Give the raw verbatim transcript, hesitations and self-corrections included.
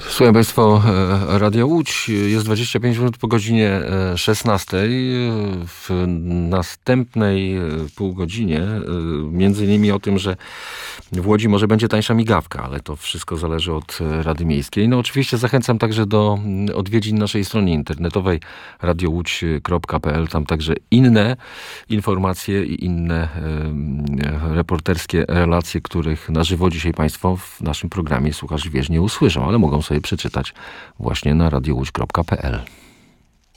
Słuchaj Państwo, Radio Łódź, jest dwadzieścia pięć minut po godzinie szesnastej. W następnej półgodzinie, między innymi o tym, że w Łodzi może będzie tańsza migawka, ale to wszystko zależy od Rady Miejskiej. No oczywiście zachęcam także do odwiedzin naszej strony internetowej radio łódź kropka p l. Tam także inne informacje i inne reporterskie relacje, których na żywo dzisiaj Państwo w naszym programie Słuchasz Wiesz nie usłyszą, ale mogą sobie przeczytać właśnie na radio łódź kropka p l.